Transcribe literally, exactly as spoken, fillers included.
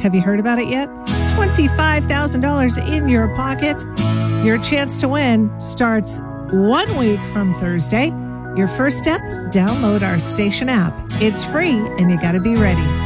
Have you heard about it yet? twenty-five thousand dollars in your pocket. Your chance to win starts one week from Thursday. Your first step, download our station app. It's free and you got to be ready.